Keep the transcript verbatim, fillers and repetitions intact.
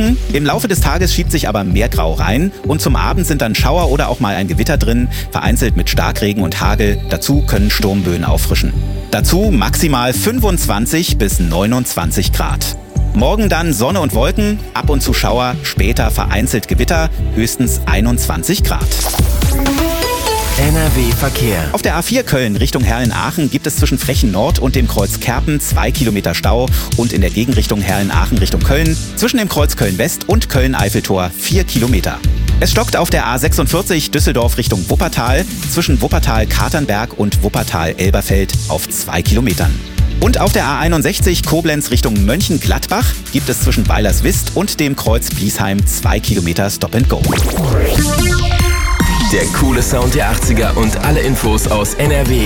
Wolken. Im Laufe des Tages schiebt sich aber mehr Grau rein und zum Abend sind dann Schauer oder auch mal ein Gewitter drin, vereinzelt mit Starkregen und Hagel. Dazu können Sturmböen auffrischen. Dazu maximal fünfundzwanzig bis neunundzwanzig Grad. Morgen dann Sonne und Wolken, ab und zu Schauer, später vereinzelt Gewitter, höchstens einundzwanzig Grad. N R W-Verkehr. Auf der A vier Köln Richtung Herrlen-Aachen gibt es zwischen Frechen Nord und dem Kreuz Kerpen zwei Kilometer Stau und in der Gegenrichtung Herrlen-Aachen Richtung Köln zwischen dem Kreuz Köln-West und Köln-Eiffeltor vier Kilometer. Es stockt auf der A sechsundvierzig Düsseldorf Richtung Wuppertal zwischen Wuppertal-Katernberg und Wuppertal-Elberfeld auf zwei Kilometern. Und auf der A einundsechzig Koblenz Richtung Mönchengladbach gibt es zwischen Weilerswist und dem Kreuz Bliesheim zwei Kilometer Stop and Go. Der coole Sound der achtziger und alle Infos aus N R W